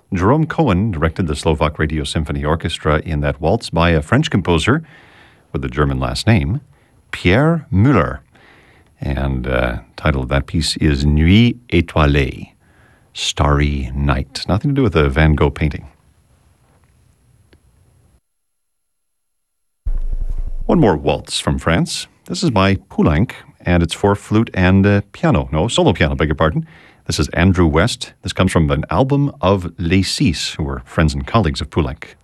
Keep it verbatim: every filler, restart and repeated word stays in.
Jerome Cohen directed the Slovak Radio Symphony Orchestra in that waltz by a French composer with a German last name, Pierre Müller. And uh, title of that piece is Nuit Étoilée, Starry Night. Nothing to do with a Van Gogh painting. One more waltz from France. This is by Poulenc, and it's for flute and uh, piano. No, solo piano, beg your pardon. This is Andrew West. This comes from an album of Les Six, who were friends and colleagues of Poulenc.